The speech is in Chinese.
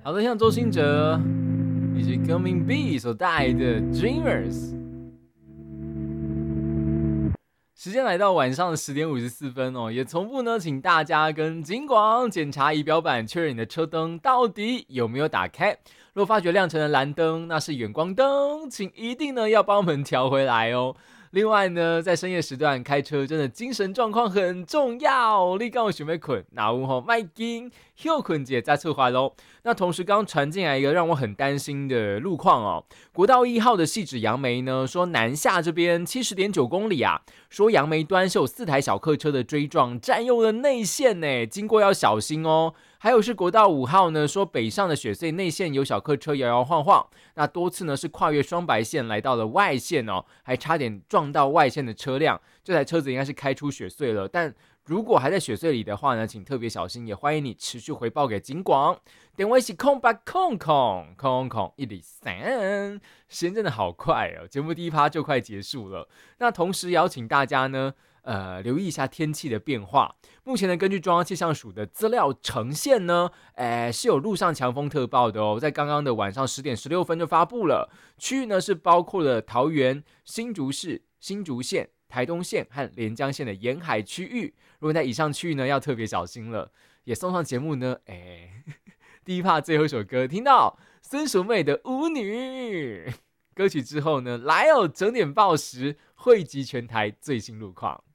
好的，像周兴哲以及革命 B 所带来的 Dreamers。时间来到晚上的10:54哦，也从不呢，请大家跟警广检查仪表板，确认你的车灯到底有没有打开。若发觉亮成了蓝灯，那是远光灯，请一定呢要帮我们调回来哦。另外呢，在深夜时段开车，真的精神状况很重要。你刚有想要困，那有吼麦紧休困姐再出发喽。那同时刚传进来一个让我很担心的路况哦，国道1号的汐止杨梅呢，说南下这边70.9公里啊，说杨梅端是有4台小客车的追撞，占用了内线呢，经过要小心哦。还有是国道5号呢，说北上的雪隧内线有小客车摇摇晃晃，那多次呢是跨越双白线来到了外线哦，还差点撞到外线的车辆，这台车子应该是开出雪隧了，但如果还在雪隧里的话呢，请特别小心，也欢迎你持续回报给警广。电话是0800-123，时间真的好快哦，节目第一趴就快结束了。那同时邀请大家呢，留意一下天气的变化。目前呢，根据中央气象署的资料呈现呢，是有陆上强风特报的哦，在刚刚的晚上10:16就发布了。区域呢是包括了桃园、新竹市、新竹县、台东县和连江县的沿海区域。如果在以上区域呢，要特别小心了。也送上节目呢，第一趴最后一首歌，听到孙淑妹的《舞女》歌曲之后呢，来整点报时汇集全台最新路况。